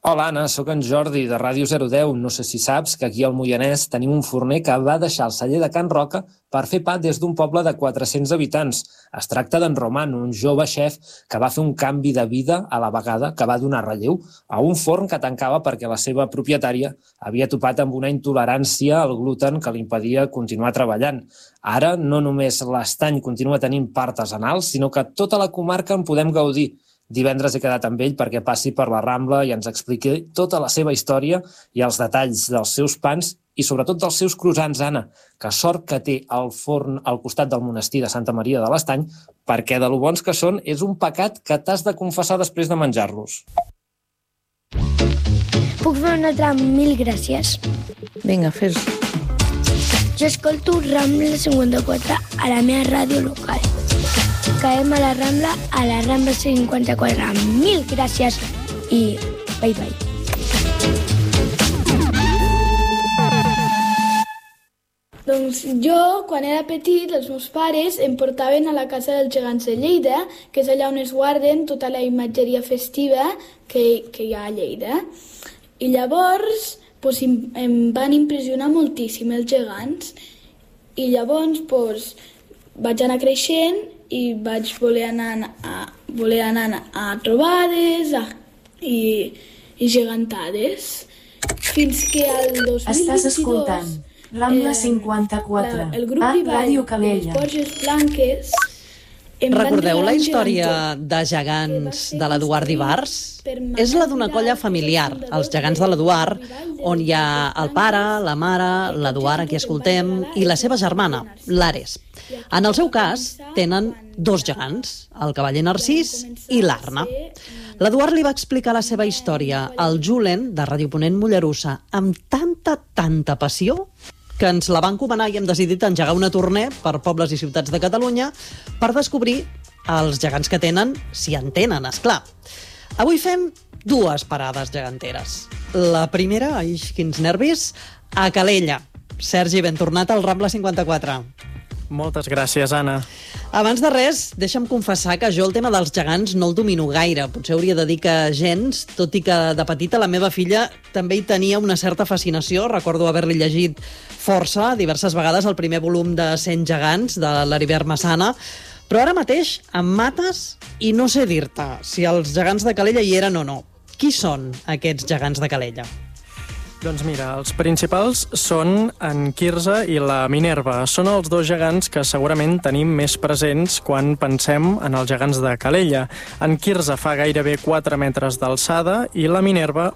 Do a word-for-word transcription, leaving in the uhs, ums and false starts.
Hola, Anna, sóc en Jordi, de Ràdio zero deu. No sé si saps que aquí al Moianès tenim un forner que va deixar el celler de Can Roca per fer pa des d'un poble de quatre-cents habitants. Es tracta d'en Roman, un jove xef que va fer un canvi de vida a la vegada que va donar relleu a un forn que tancava perquè la seva propietària havia topat amb una intolerància al gluten que li impedia continuar treballant. Ara no només l'Estany continua tenint pa artesanal, sinó que tota la comarca en podem gaudir. Divendres he quedat amb ell perquè passi per la Rambla i ens expliqui tota la seva història i els detalls dels seus pans i sobretot dels seus croissants, Anna, que sort que té el forn al costat del monestir de Santa Maria de l'Estany, perquè de lo bons que són és un pecat que t'has de confessar després de menjar-los. Puc fer una altra mil gràcies? Vinga, fes. Jo escolto Rambla cinquanta-quatre a la meva ràdio local. Caem a la Rambla, a la Rambla cinquanta-quatre. Mil gràcies i bye bye. Doncs jo, quan era petit, els meus pares em portaven a la casa dels gegants de Lleida, que és allà on es guarden tota la imatgeria festiva que, que hi ha a Lleida. I llavors pues, em, em van impressionar moltíssim els gegants. I llavors pues, vaig anar creixent i vaig voler anar a, voler anar a trobades a, i, i gegantades. Fins que al dos mil vint-i-dos... Estàs escoltant Rambla cinquanta-quatre, el grup a Ràdio Les Calella. Borges Blanques. Recordeu la història de gegants de l'Eduard Ibars? És la d'una colla familiar, els gegants de l'Eduard, on hi ha el pare, la mare, l'Eduard, a qui escoltem, i la seva germana, l'Ares. En el seu cas, tenen dos gegants, el cavaller Narcís i l'Arna. L'Eduard li va explicar la seva història al Julen, de Ràdio Ponent Mollerussa, amb tanta, tanta passió, que ens la va encomanar i hem decidit engegar una tournée per pobles i ciutats de Catalunya per descobrir els gegants que tenen, si en tenen, esclar. Avui fem dues parades geganteres. La primera, ai, quins nervis, a Calella. Sergi, ben tornat al Rambla cinquanta-quatre. Moltes gràcies, Anna. Abans de res, deixa'm confessar que jo el tema dels gegants no el domino gaire. Potser hauria de dir que gens, tot i que de petita la meva filla també hi tenia una certa fascinació. Recordo haver-li llegit força, diverses vegades, el primer volum de cent gegants, de l'Heribert Massana. Però ara mateix em mates i no sé dir-te si els gegants de Calella hi eren o no. Qui són aquests gegants de Calella? Doncs mira, els principals són en Quirze i la Minerva. Són els dos gegants que segurament tenim més presents quan pensem en els gegants de Calella. En Quirze fa gairebé quatre metres d'alçada i la Minerva